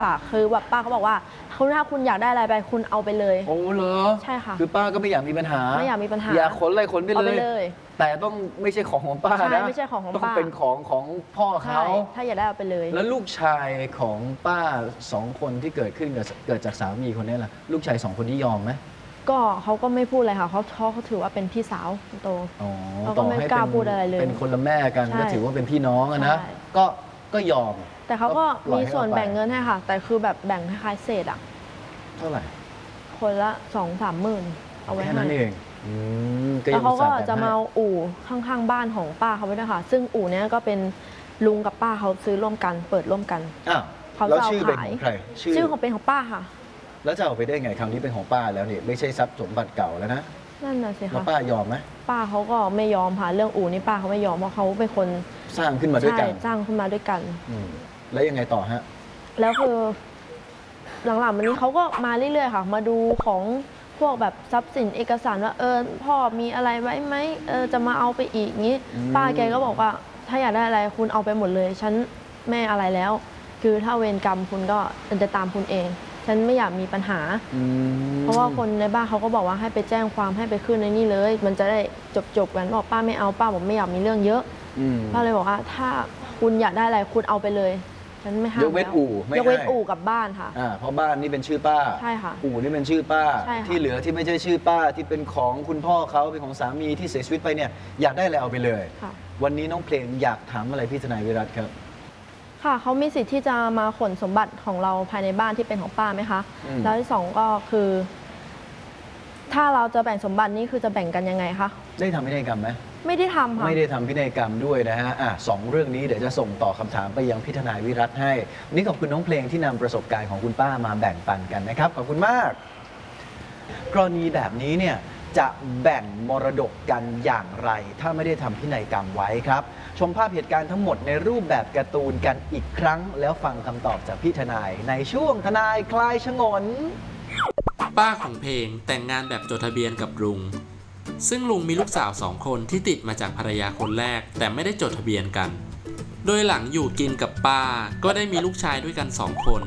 ค่ะคือแบบป้าเขาบอกว่าถ้าคุณอยากได้อะไรไปคุณเอาไปเลยโอ้เหรอใช่ค่ะคือป้าก็ไม่อยากมีปัญหาไม่อยากมีปัญหาอยากขนอะไรขนไปเอาไปเลยเลยแต่ต้องไม่ใช่ของป้านะไม่ใช่ของต้องป้าเป็นของพ่อเขาถ้าอยากได้เอาไปเลยแล้วลูกชายของป้า2 คนที่เกิดจากสามีคนนี้ล่ะลูกชาย2 คนนี้ยอมไหมก็เขาก็ไม่พูดอะไรค่ะเขาถือว่าเป็นพี่สาวโตเขาก็ไม่กล้าพูดอะไรเลยเป็นคนละแม่กันก็ถือว่าเป็นพี่น้องนะก็ยอมแต่เขาก็มีส่วนแบ่งเงินให้ค่ะแต่คือแบบแบ่งคล้ายๆเศษอะเท่าไหร่คนละ2-3 หมื่นเอาไว้ให้แค่นั้นเองแล้วเขาก็จะมาเอาอู่ข้างๆบ้านของป้าเขาไว้ด้วยค่ะซึ่งอู่นี้ก็เป็นลุงกับป้าเขาซื้อร่วมกันเปิดร่วมกันเขาจะเอาขายชื่อของเป็นของป้าค่ะแล้วจะเอาไปได้ไงคราวนี้เป็นของป้าแล้วนี่ไม่ใช่ทรัพย์สมบัติเก่าแล้วนะนั่นน่ะสิค่ะแล้วป้ายอมไหมป้าเขาก็ไม่ยอมค่ะเรื่องอู่นี่ป้าเขาไม่ยอมเพราะเขาเป็นคนสร้างขึ้นมาด้วยกันสร้างขึ้นมาด้วยกันแล้วยังไงต่อฮะแล้วคือหลังๆวันนี้เขาก็มาเรื่อยๆค่ะมาดูของพวกแบบทรัพย์สินเอกสารว่าพ่อมีอะไรไว้ไหมจะมาเอาไปอีกงี้ป้าแกก็บอกว่าถ้าอยากได้อะไรคุณเอาไปหมดเลยฉันไม่อะไรแล้วคือถ้าเวรกรรมคุณก็จะตามคุณเองฉันไม่อยากมีปัญหาเพราะว่าคนในบ้านเขาก็บอกว่าให้ไปแจ้งความให้ไปขึ้นในนี่เลยมันจะได้จบกันบอกป้าไม่เอาป้าบอกไม่อยากมีเรื่องเยอะป้าเลยบอกว่าถ้าคุณอยากได้อะไรคุณเอาไปเลยฉันไม่ห้ามยกเว้นอู่ไม่ให้ยกเว้นอู่กับบ้านค่ะเพราะบ้านนี่เป็นชื่อป้าใช่ค่ะอู่นี่เป็นชื่อป้าที่เหลือที่ไม่ใช่ชื่อป้าที่เป็นของคุณพ่อเขาเป็นของสามีที่เสียชีวิตไปเนี่ยอยากได้อะไรเอาไปเลยวันนี้น้องเพลงอยากถามอะไรพี่ทนายวิรัติครับค่ะเขามีสิทธิ์ที่จะมาขนสมบัติของเราภายในบ้านที่เป็นของป้าไหมคะแล้วที่2ก็คือถ้าเราจะแบ่งสมบัตินี่คือจะแบ่งกันยังไงคะได้ทำพินัยกรรมไหมไม่ได้ทำค่ะไม่ได้ทำพินัยกรรมด้วยนะฮะ2 เรื่องนี้เดี๋ยวจะส่งต่อคำถามไปยังพี่ทนายวิรัติให้วันนี้ขอบคุณน้องเพลงที่นำประสบการณ์ของคุณป้ามาแบ่งปันกันนะครับขอบคุณมากกรณีแบบนี้เนี่ยจะแบ่งมรดกกันอย่างไรถ้าไม่ได้ทำพินัยกรรมไว้ครับชมภาพเหตุการณ์ทั้งหมดในรูปแบบการ์ตูนกันอีกครั้งแล้วฟังคำตอบจากพี่ทนายในช่วงทนายคลายฉงนป้าของเพลงแต่งงานแบบจดทะเบียนกับลุงซึ่งลุงมีลูกสาว2 คนที่ติดมาจากภรรยาคนแรกแต่ไม่ได้จดทะเบียนกันโดยหลังอยู่กินกับป้าก็ได้มีลูกชายด้วยกัน2 คน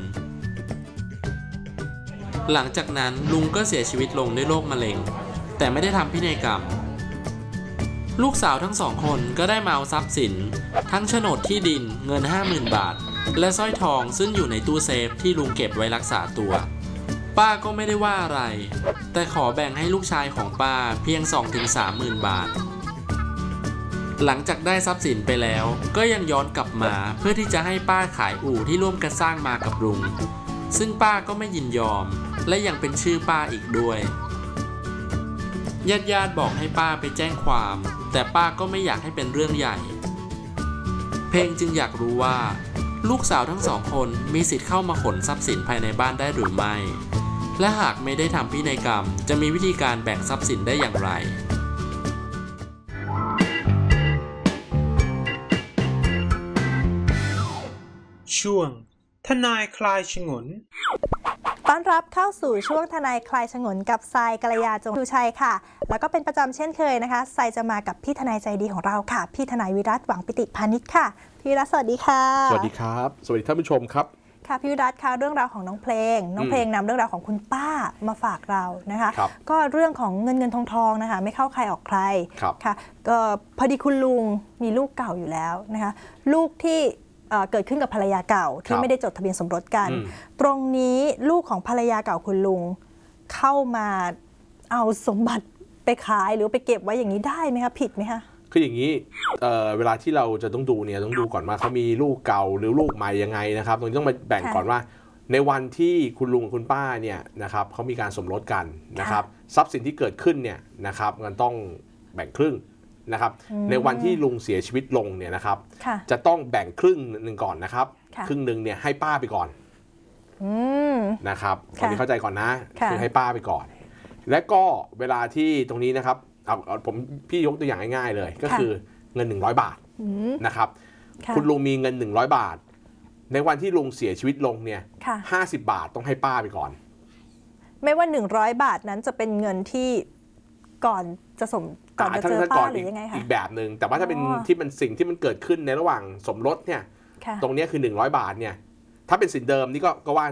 หลังจากนั้นลุงก็เสียชีวิตลงด้วยโรคมะเร็งแต่ไม่ได้ทำพินัยกรรมลูกสาวทั้ง2 คนก็ได้มาเอาทรัพย์สินทั้งโฉนดที่ดินเงิน 50,000 บาทและสร้อยทองซึ่งอยู่ในตู้เซฟที่ลุงเก็บไว้รักษาตัวป้าก็ไม่ได้ว่าอะไรแต่ขอแบ่งให้ลูกชายของป้าเพียง 2-30,000 บาทหลังจากได้ทรัพย์สินไปแล้วก็ยังย้อนกลับมาเพื่อที่จะให้ป้าขายอู่ที่ร่วมกันสร้างมากับลุงซึ่งป้าก็ไม่ยินยอมและยังเป็นชื่อป้าอีกด้วยญาติบอกให้ป้าไปแจ้งความแต่ป้าก็ไม่อยากให้เป็นเรื่องใหญ่เพลงจึงอยากรู้ว่าลูกสาวทั้ง2 คนมีสิทธิ์เข้ามาขนทรัพย์สินภายในบ้านได้หรือไม่และหากไม่ได้ทำพินัยกรรมจะมีวิธีการแบ่งทรัพย์สินได้อย่างไรช่วงทนายคลายฉงนต้อนรับเข้าสู่ช่วงทนายคลายฉงนกับทรายกัลยาจงชูชัยค่ะแล้วก็เป็นประจำเช่นเคยนะคะทรายจะมากับพี่ทนายใจดีของเราค่ะพี่ทนายวิรัติหวังปิติพานิชค่ะพี่วิรัติสวัสดีค่ะสวัสดีครับสวัสดีท่านผู้ชมครับค่ะพี่วิรัติค่ะเรื่องราวของน้องเพลงนำเรื่องราวของคุณป้ามาฝากเรานะคะก็เรื่องของเงินทองนะคะไม่เข้าใครออกใครค่ะก็พอดีคุณลุงมีลูกเก่าอยู่แล้วนะคะลูกที่เกิดขึ้นกับภรรยาเก่าที่ไม่ได้จดทะเบียนสมรสกันตรงนี้ลูกของภรรยาเก่าคุณลุงเข้ามาเอาสมบัติไปขายหรือไปเก็บไว้อย่างนี้ได้ไหมคะผิดไหมคะคืออย่างนี้เวลาที่เราจะต้องดูเนี่ยต้องดูก่อนว่าเขามีลูกเก่าหรือลูกใหม่ยังไงนะครับตรงนี้ต้องมาแบ่งก่อนว่าในวันที่คุณลุงคุณป้าเนี่ยนะครับเขามีการสมรสกันนะครับทรัพย์สินที่เกิดขึ้นเนี่ยนะครับมันต้องแบ่งครึ่งนะครับในวันที่ลุงเสียชีวิตลงเนี่ยนะครับจะต้องแบ่งครึ่งหนึ่งก่อนนะครับครึ่งหนึ่งเนี่ยให้ป้าไปก่อนนะครับตรงนี้เข้าใจก่อนนะคือให้ป้าไปก่อนและก็เวลาที่ตรงนี้นะครับพี่ยกตัวอย่างง่ายๆเลยก็คือเงิน100 บาทนะครับคุณลุงมีเงิน100 บาทในวันที่ลุงเสียชีวิตลงเนี่ย50 บาทต้องให้ป้าไปก่อนไม่ว่า100 บาทนั้นจะเป็นเงินที่ก่อนจะเจอป้าหรือยังไงคะอีกแบบหนึ่งแต่ว่าถ้าเป็นที่มันสิ่งที่มันเกิดขึ้นในระหว่างสมรสเนี่ยตรงนี้คือ100 บาทเนี่ยถ้าเป็นสินเดิมนี่ก็ว่า